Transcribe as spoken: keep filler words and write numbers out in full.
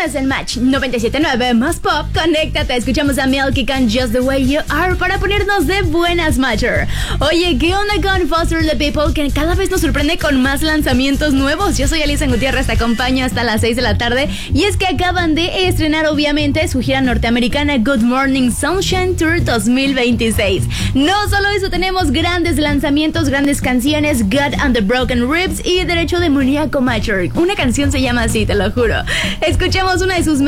Estás en Match noventa y siete punto nueve más pop. Conéctate, escuchamos a Milky con Just the Way You Are para ponernos de buenas, Matcher. Oye, ¿qué onda con Foster the People? Que cada vez nos sorprende con más lanzamientos nuevos. Yo soy Alisa Gutiérrez, te acompaño hasta las seis de la tarde. Y es que acaban de estrenar, obviamente, su gira norteamericana Good Morning Sunshine Tour dos mil veintiséis. No solo eso, tenemos grandes lanzamientos, grandes canciones, God and the Broken Ribs y Derecho Demoníaco, Matcher. Una canción se llama así, te lo juro. Escuchemos una de sus